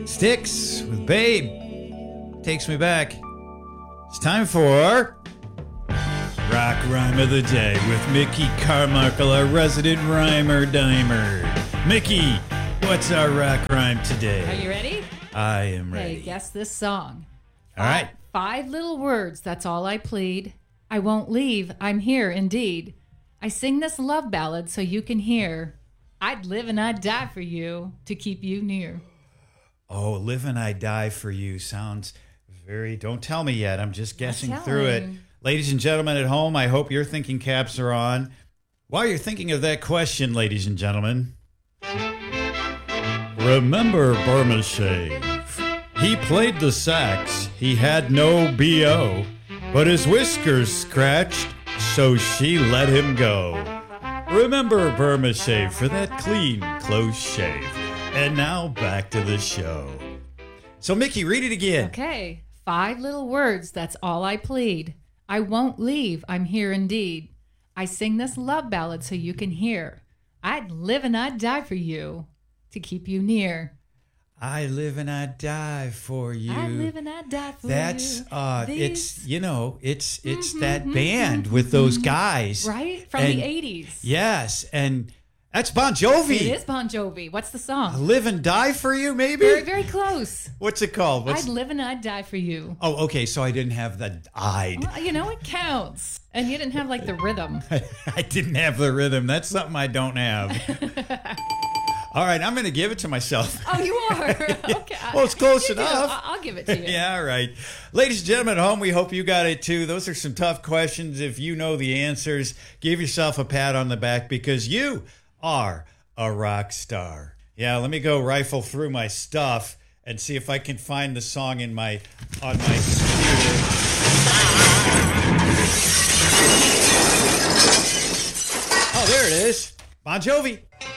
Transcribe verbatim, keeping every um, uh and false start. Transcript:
Styx with Babe. Takes me back. It's time for Rock Rhyme of the Day with Mickey Carmichael, our resident rhymer dimer. Mickey, what's our rock rhyme today? Are you ready? I am ready. Hey, guess this song. All right. Five little words, that's all I plead. I won't leave, I'm here indeed. I sing this love ballad so you can hear. I'd live and I'd die for you to keep you near. Oh, live and I die for you sounds very... Don't tell me yet. I'm just guessing Not through it. telling. Ladies and gentlemen at home, I hope your thinking caps are on. While you're thinking of that question, ladies and gentlemen, remember Burma Shave. He played the sax. He had no B O, but his whiskers scratched, so she let him go. Remember Burma Shave for that clean, close shave. And now back to the show. So, Mickey, read it again. Okay, five little words, that's all I plead. I won't leave, I'm here indeed. I sing this love ballad so you can hear. I'd live and I'd die for you to keep you near. I live and I die for you. I live and I die for That's you. uh These- it's you know, it's it's Mhm, that mhm, band mhm, with those mhm. guys. Right? From And- the eighties. Yes, and that's Bon Jovi. It is Bon Jovi. What's the song? Live and die for you, maybe? Very, very close. What's it called? What's... I'd live and I'd die for you. Oh, okay, so I didn't have the I'd. Well, you know, it counts. And you didn't have like the rhythm. I didn't have the rhythm. That's something I don't have. All right, I'm going to give it to myself. Oh, you are? Okay. Well, it's close You do. enough. I- I'll give it to you. Yeah, all right. Ladies and gentlemen at home, we hope you got it too. Those are some tough questions. If you know the answers, give yourself a pat on the back because you are a rock star. Yeah, let me go rifle through my stuff and see if I can find the song in my on my computer. Oh, there it is. Bon Jovi.